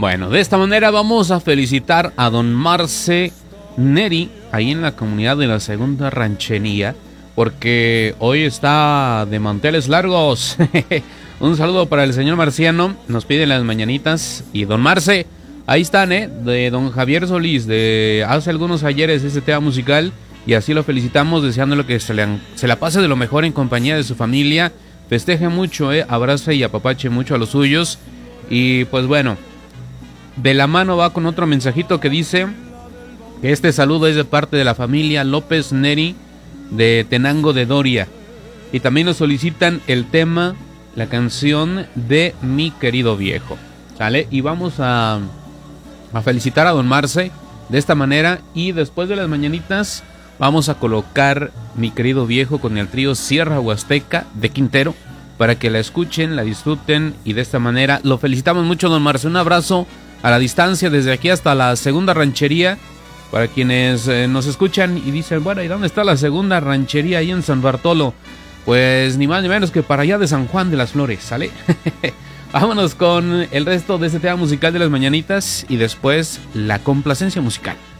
Bueno, de esta manera vamos a felicitar a don Marce Neri, ahí en la comunidad de la Segunda Ranchería, porque hoy está de manteles largos. Un saludo para el señor Marciano, nos pide las mañanitas. Y don Marce, ahí están, de don Javier Solís, de hace algunos ayeres ese tema musical. Y así lo felicitamos, deseándole que se la pase de lo mejor en compañía de su familia. Festeje mucho, abrace y apapache mucho a los suyos. Y pues bueno, de la mano va con otro mensajito que dice que este saludo es de parte de la familia López Neri de Tenango de Doria. Y también nos solicitan el tema, la canción de Mi Querido Viejo. ¿Sale? Y vamos a felicitar a don Marce de esta manera. Y después de las mañanitas vamos a colocar Mi Querido Viejo con el trío Sierra Huasteca de Quintero, para que la escuchen, la disfruten. Y de esta manera lo felicitamos mucho, don Marce. Un abrazo a la distancia desde aquí hasta la Segunda Ranchería. Para quienes nos escuchan y dicen, bueno, ¿y dónde está la Segunda Ranchería ahí en San Bartolo? Pues ni más ni menos que para allá de San Juan de las Flores, ¿sale? Vámonos con el resto de este tema musical de las mañanitas y después la complacencia musical.